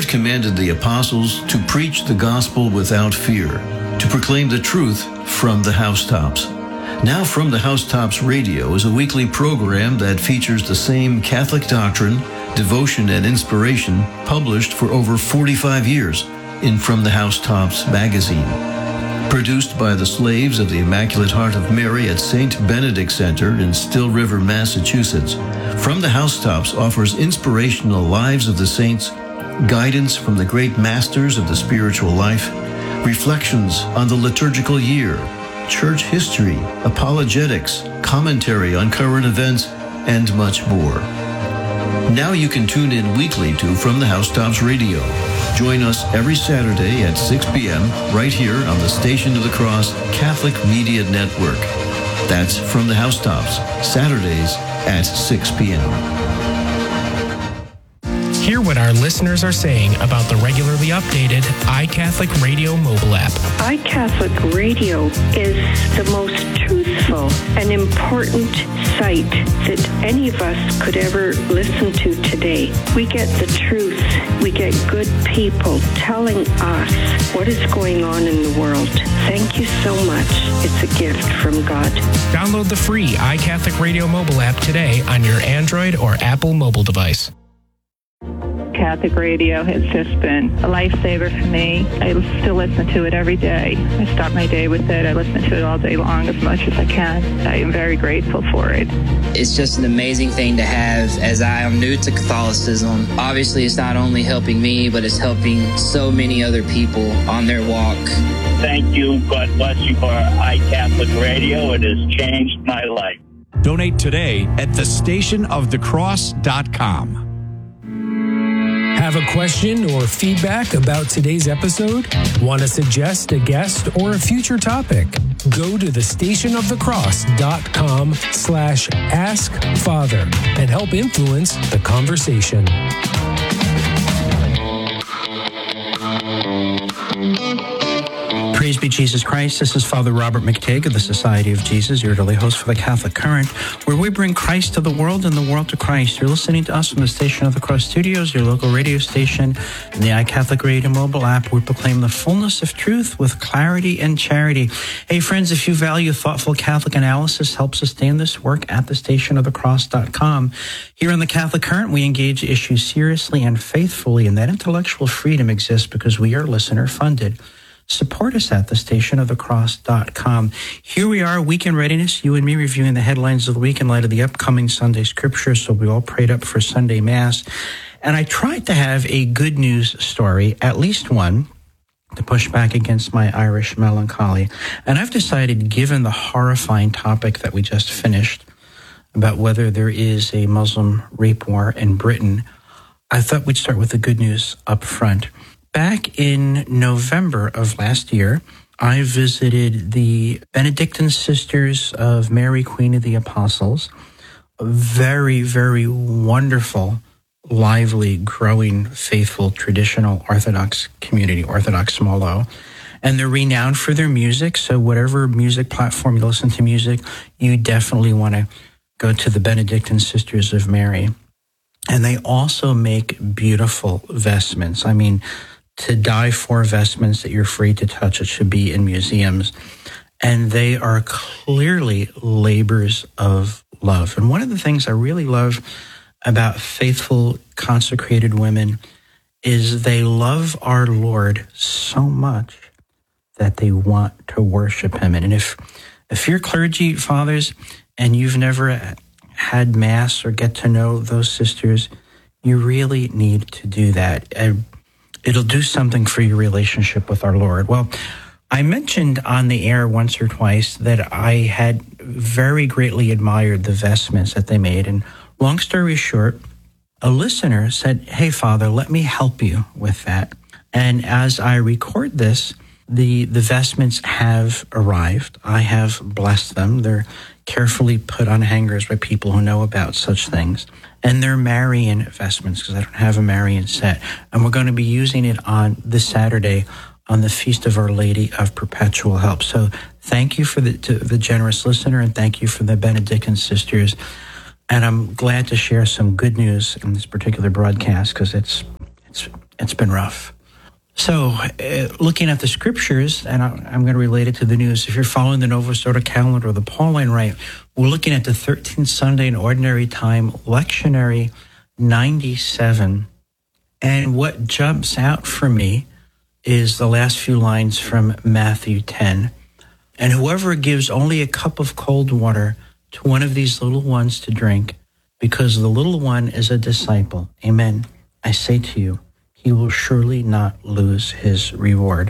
God commanded the apostles to preach the gospel without fear, to proclaim the truth from the housetops. Now From the Housetops Radio is a weekly program that features the same Catholic doctrine, devotion, and inspiration published for over 45 years in From the Housetops magazine. Produced by the slaves of the Immaculate Heart of Mary at St. Benedict Center in Still River, Massachusetts, From the Housetops offers inspirational lives of the saints, guidance from the great masters of the spiritual life, reflections on the liturgical year, church history, apologetics, commentary on current events, and much more. Now you can tune in weekly to From the Housetops Radio. Join us every Saturday at 6 p.m. right here on the Station of the Cross Catholic Media Network. That's From the Housetops, Saturdays at 6 p.m. Hear what our listeners are saying about the regularly updated iCatholic Radio mobile app. iCatholic Radio is the most truthful and important site that any of us could ever listen to today. We get the truth. We get good people telling us what is going on in the world. Thank you so much. It's a gift from God. Download the free iCatholic Radio mobile app today on your Android or Apple mobile device. Catholic radio has just been a lifesaver for me. I still listen to it every day. I start my day with it. I listen to it all day long as much as I can. I am very grateful for it. It's just an amazing thing to have, as I am new to Catholicism. Obviously, it's not only helping me, but it's helping so many other people on their walk. Thank you. God bless you for iCatholic Radio. It has changed my life. Donate today at thestationofthecross.com. Have a question or feedback about today's episode? Want to suggest a guest or a future topic? Go to thestationofthecross.com/askfather and help influence the conversation. Praise be Jesus Christ. This is Father Robert McTigg of the Society of Jesus, your daily host for the Catholic Current, where we bring Christ to the world and the world to Christ. You're listening to us from the Station of the Cross Studios, your local radio station, and the iCatholic Radio mobile app. We proclaim the fullness of truth with clarity and charity. Hey, friends, if you value thoughtful Catholic analysis, help sustain this work at thestationofthecross.com. Here on the Catholic Current, we engage issues seriously and faithfully, and that intellectual freedom exists because we are listener-funded. Support us at thestationofthecross.com. Here we are, Week in Readiness, you and me reviewing the headlines of the week in light of the upcoming Sunday Scripture, so we all prayed up for Sunday Mass. And I tried to have a good news story, at least one, to push back against my Irish melancholy. And I've decided, given the horrifying topic that we just finished, about whether there is a Muslim rape war in Britain, I thought we'd start with the good news up front. Back in November of last year, I visited the Benedictine Sisters of Mary, Queen of the Apostles, a very, very wonderful, lively, growing, faithful, traditional Orthodox community, Orthodox small o. And they're renowned for their music, so whatever music platform you listen to music, you definitely want to go to the Benedictine Sisters of Mary. And they also make beautiful vestments. I mean, to die for vestments that you're free to touch. It should be in museums. And they are clearly labors of love. And one of the things I really love about faithful, consecrated women is they love our Lord so much that they want to worship him. And if you're clergy fathers and you've never had Mass or get to know those sisters, you really need to do that. It'll do something for your relationship with our Lord. Well, I mentioned on the air once or twice that I had very greatly admired the vestments that they made. And long story short, a listener said, "Hey, Father, let me help you with that." And as I record this, the vestments have arrived. I have blessed them. They're carefully put on hangers by people who know about such things. And they're Marian vestments, because I don't have a Marian set. And we're going to be using it on this Saturday on the Feast of Our Lady of Perpetual Help. So thank you to the generous listener, and thank you for the Benedictine Sisters. And I'm glad to share some good news in this particular broadcast, because it's It's been rough. So, looking at the scriptures, and I'm going to relate it to the news. If you're following the Novus Ordo calendar or the Pauline Rite, we're looking at the 13th Sunday in Ordinary Time, Lectionary 97. And what jumps out for me is the last few lines from Matthew 10. And whoever gives only a cup of cold water to one of these little ones to drink, because the little one is a disciple, amen, I say to you, he will surely not lose his reward.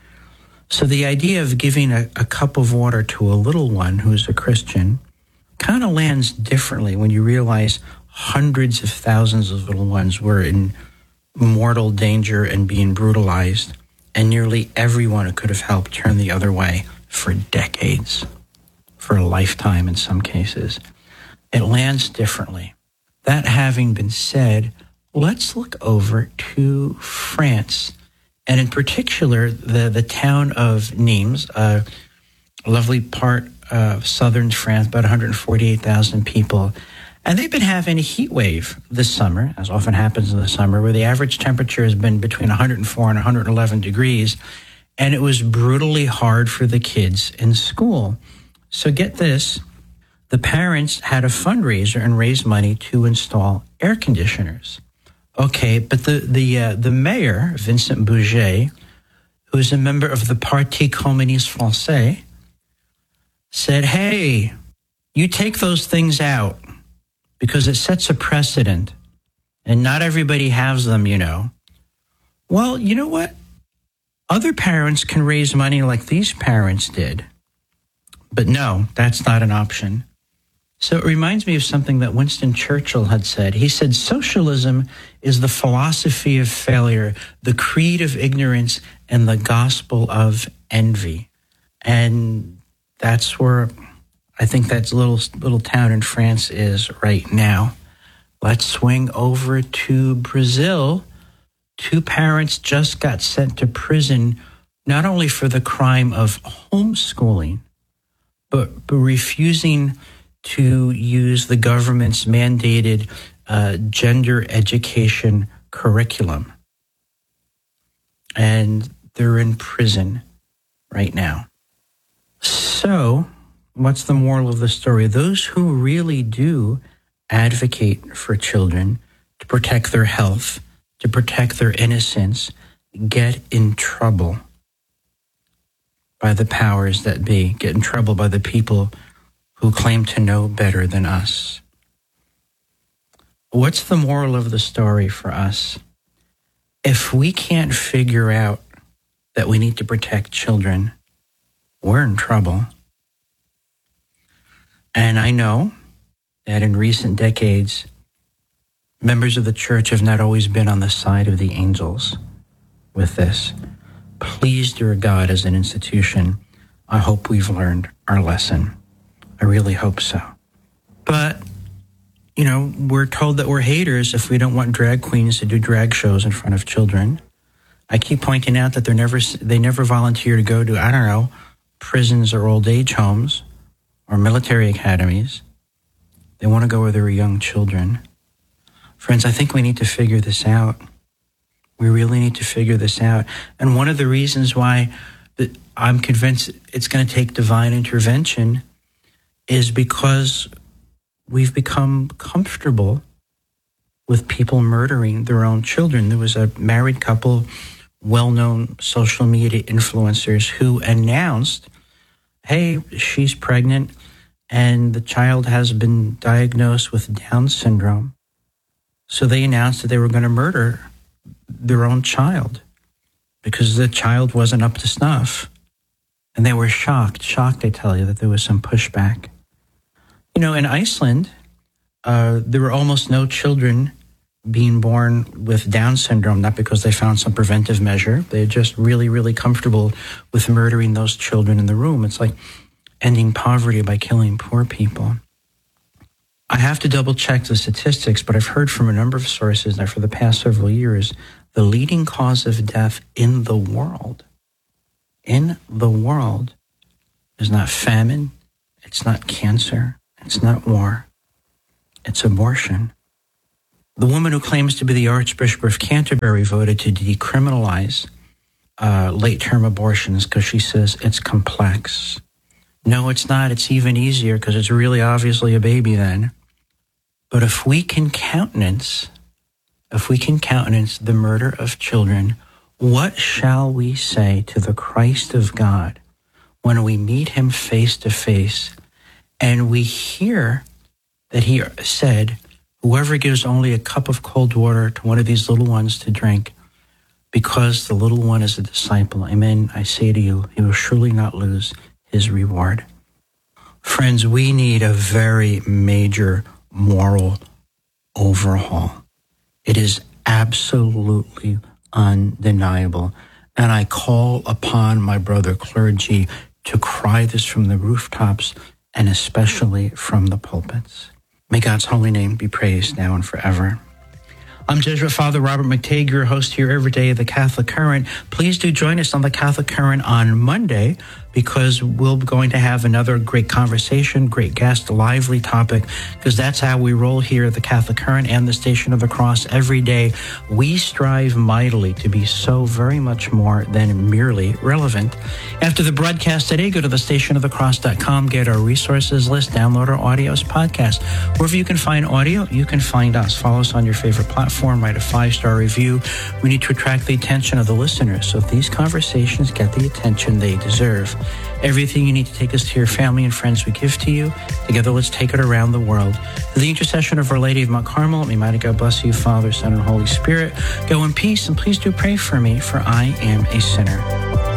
So the idea of giving a cup of water to a little one who's a Christian kind of lands differently when you realize hundreds of thousands of little ones were in mortal danger and being brutalized, and nearly everyone who could have helped turned the other way for decades, for a lifetime in some cases. It lands differently. That having been said, let's look over to France, and in particular, the town of Nimes, a lovely part of southern France, about 148,000 people. And they've been having a heat wave this summer, as often happens in the summer, where the average temperature has been between 104 and 111 degrees, and it was brutally hard for the kids in school. So get this, the parents had a fundraiser and raised money to install air conditioners. Okay, but the mayor, Vincent Bouget, who is a member of the Parti Communiste Français, said, hey, you take those things out because it sets a precedent, and not everybody has them, you know. Well, you know what? Other parents can raise money like these parents did, but no, that's not an option. So it reminds me of something that Winston Churchill had said. He said, socialism is the philosophy of failure, the creed of ignorance, and the gospel of envy. And that's where I think that little town in France is right now. Let's swing over to Brazil. 2 parents just got sent to prison, not only for the crime of homeschooling, but refusing to use the government's mandated gender education curriculum. And they're in prison right now. So, what's the moral of the story? Those who really do advocate for children to protect their health, to protect their innocence, get in trouble by the powers that be, get in trouble by the people who claim to know better than us. What's the moral of the story for us? If we can't figure out that we need to protect children, we're in trouble. And I know that in recent decades, members of the church have not always been on the side of the angels with this. Please, dear God, as an institution, I hope we've learned our lesson. I really hope so. But, you know, we're told that we're haters if we don't want drag queens to do drag shows in front of children. I keep pointing out that they never volunteer to go to, I don't know, prisons or old age homes or military academies. They want to go where there are young children. Friends, I think we need to figure this out. We really need to figure this out. And one of the reasons why I'm convinced it's going to take divine intervention is because we've become comfortable with people murdering their own children. There was a married couple, well-known social media influencers, who announced, hey, she's pregnant and the child has been diagnosed with Down syndrome. So they announced that they were going to murder their own child because the child wasn't up to snuff. And they were shocked, I tell you, that there was some pushback. You know, in Iceland, there were almost no children being born with Down syndrome, not because they found some preventive measure. They're just really, really comfortable with murdering those children in the room. It's like ending poverty by killing poor people. I have to double check the statistics, but I've heard from a number of sources that for the past several years, the leading cause of death in the world is not famine, it's not cancer, it's not war, it's abortion. The woman who claims to be the Archbishop of Canterbury voted to decriminalize late-term abortions because she says it's complex. No, it's not. It's even easier because it's really obviously a baby then. But if we can countenance the murder of children, what shall we say to the Christ of God when we meet him face to face and we hear that he said, whoever gives only a cup of cold water to one of these little ones to drink, because the little one is a disciple, amen, I say to you, he will surely not lose his reward. Friends, we need a very major moral overhaul. It is absolutely undeniable. And I call upon my brother clergy to cry this from the rooftops and especially from the pulpits. May God's holy name be praised now and forever. I'm Jesuit Father Robert McTague, your host here every day of the Catholic Current. Please do join us on the Catholic Current on Monday, because we're going to have another great conversation, great guest, lively topic, because that's how we roll here at the Catholic Current and the Station of the Cross every day. We strive mightily to be so very much more than merely relevant. After the broadcast today, go to thestationofthecross.com, get our resources list, download our audios, podcast. Wherever you can find audio, you can find us. Follow us on your favorite platform, write a 5-star review. We need to attract the attention of the listeners, so these conversations get the attention they deserve. Everything you need to take us to your family and friends we give to you. Together, let's take it around the world. Through the intercession of Our Lady of Mount Carmel, may mighty God bless you, Father, Son, and Holy Spirit. Go in peace, and please do pray for me, for I am a sinner.